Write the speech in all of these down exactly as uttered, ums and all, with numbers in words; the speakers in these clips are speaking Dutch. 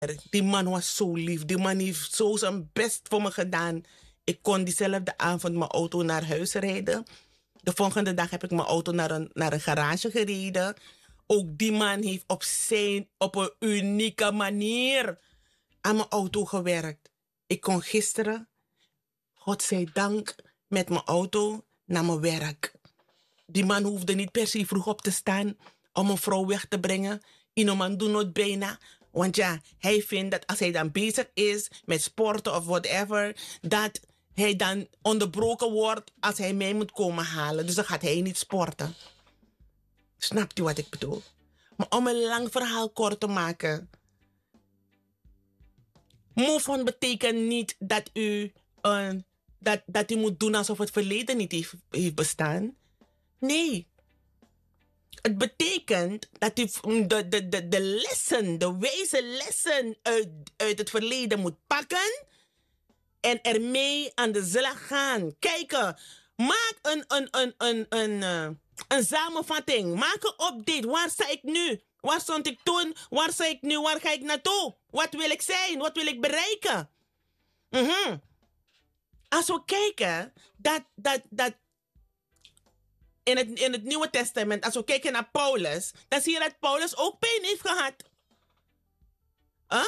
Die man was zo lief. Die man heeft zo zijn best voor me gedaan. Ik kon diezelfde avond mijn auto naar huis rijden. De volgende dag heb ik mijn auto naar een, naar een garage gereden. Ook die man heeft op, zijn, op een unieke manier aan mijn auto gewerkt. Ik kon gisteren, godzijdank, met mijn auto naar mijn werk. Die man hoefde niet per se vroeg op te staan om een vrouw weg te brengen. Iemand doet het bijna. Want ja, hij vindt dat als hij dan bezig is met sporten of whatever, dat hij dan onderbroken wordt als hij mij moet komen halen. Dus dan gaat hij niet sporten. Snapt u wat ik bedoel? Maar om een lang verhaal kort te maken. Move on betekent niet dat u, uh, dat, dat u moet doen alsof het verleden niet heeft, heeft bestaan. Nee. Het betekent dat u de, de, de, de lessen, de wijze lessen uit, uit het verleden moet pakken en ermee aan de slag gaan. Kijken, maak een, een, een, een, een, uh, een samenvatting. Maak een update. Waar sta ik nu? Waar stond ik toen? Waar sta ik nu? Waar ga ik naartoe? Wat wil ik zijn? Wat wil ik bereiken? Mm-hmm. Als we kijken dat, dat, dat in het, in het Nieuwe Testament, als we kijken naar Paulus, dan zie je dat Paulus ook pijn heeft gehad. Huh?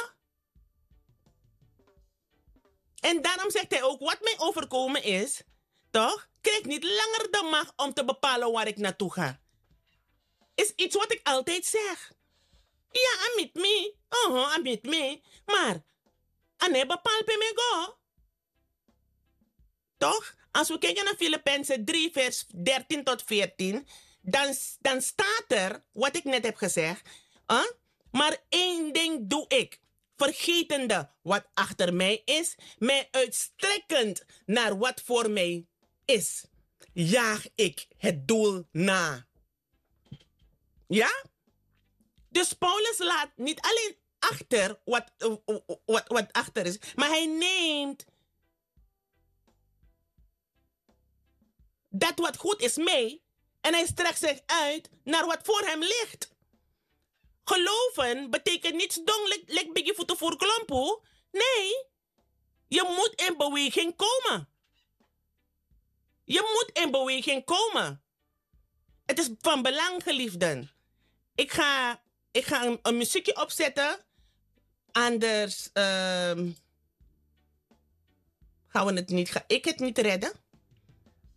En daarom zegt hij ook, wat mij overkomen is, toch? Krijg niet langer de macht om te bepalen waar ik naartoe ga. Is iets wat ik altijd zeg. Ja, I'm met me. Oh, I'm met me. Maar, Anne bepaalt bij mij go. Toch? Als we kijken naar Filippenzen drie, vers dertien tot veertien, dan, dan staat er, wat ik net heb gezegd, huh? Maar één ding doe ik, vergetende wat achter mij is, mij uitstrekkend naar wat voor mij is, jaag ik het doel na. Ja? Dus Paulus laat niet alleen achter wat, wat, wat achter is, maar hij neemt dat wat goed is mee en hij strekt zich uit naar wat voor hem ligt. Geloven betekent niets dong, lek biggie voeten voor klompoe. Nee, je moet in beweging komen. Je moet in beweging komen. Het is van belang, geliefden. Ik ga, ik ga een, een muziekje opzetten. Anders um, gaan we het niet, ga ik het niet redden.